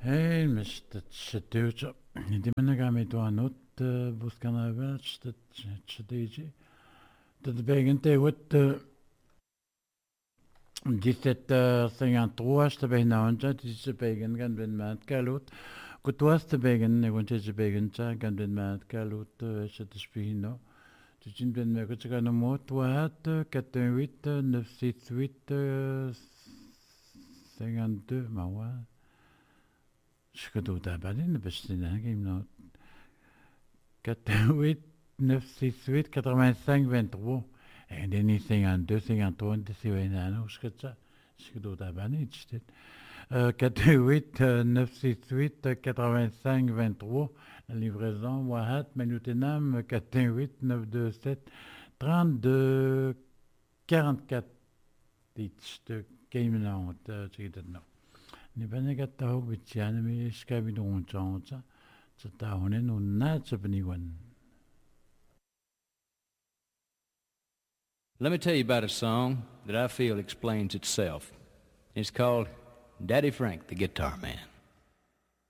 Hey, Mr. Chatucha. Hindi man nagamit o anot, buskan na ba, Chatuchi. Tadbegen te wat, 1753, tabehnaunja, Tijabegen, gan ben mat kalut. Kutwas tabegen, ne wonte Tijabegen cha, gan ben mat kalut, Chatashpino. Tijin ben me kutsagan mo, toat, 88, 968, 52, mawa. Je peux tout abaler, parce que c'est un game 88 968 85 23. Et then 52 53 c'est un an, je peux tout abaler, tu 88 968 85 23. La livraison, Wahat, Manutenam, 88 927 32 44. C'est game now, tu sais, non. Nibanagattahog bitchanami skabidoncha tsatahonen unnatsapaniguan. Let me tell you about a song that I feel explains itself. It's called Daddy Frank, the Guitar Man.